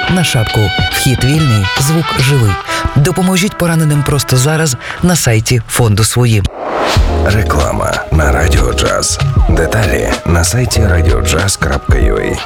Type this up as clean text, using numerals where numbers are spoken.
на шапку. Вхід вільний, звук живий. Допоможіть пораненим просто зараз на сайті фонду «Свої». Реклама на Радіо Джаз. Деталі на сайті radiojazz.ua.